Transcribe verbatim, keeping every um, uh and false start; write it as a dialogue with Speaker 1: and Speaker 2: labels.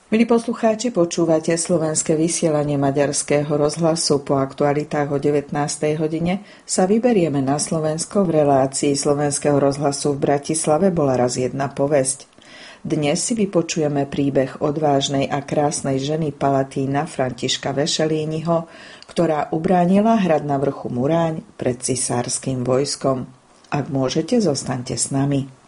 Speaker 1: Milí poslucháči, počúvate slovenské vysielanie Maďarského rozhlasu. Po aktualitách o devätnástej hodine sa vyberieme na Slovensko. V relácii Slovenského rozhlasu v Bratislave bola raz jedna povesť. Dnes si vypočujeme príbeh odvážnej a krásnej ženy Palatína Františka Vešelíniho, ktorá ubránila hrad na vrchu Muráň pred cisárskym vojskom. Ak môžete, zostaňte s nami.